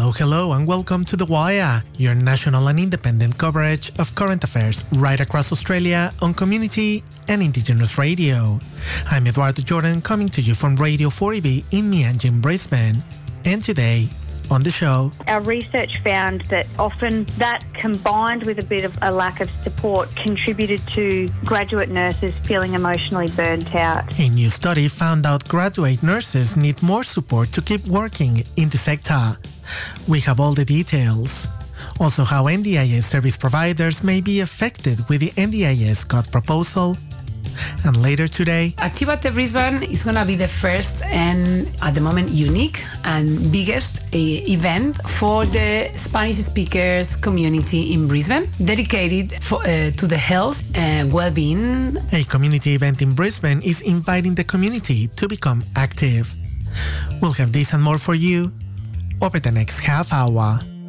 Hello, and welcome to The Wire, your national and independent coverage of current affairs right across Australia on community and Indigenous radio. I'm Eduardo Jordan, coming to you from Radio 4EB in Mianjin, Brisbane. And today, on the show, our research found that often that combined with a bit of a lack of support contributed to graduate nurses feeling emotionally burnt out. A new study found out graduate nurses need more support to keep working in the sector. We have all the details. Also, how NDIS service providers may be affected with the NDIS cut proposal. And later today, Activate Brisbane is going to be the first and at the moment unique and biggest event for the Spanish speakers community in Brisbane, dedicated to the health and well-being. A community event in Brisbane is inviting the community to become active. We'll have this and more for you over the next half hour.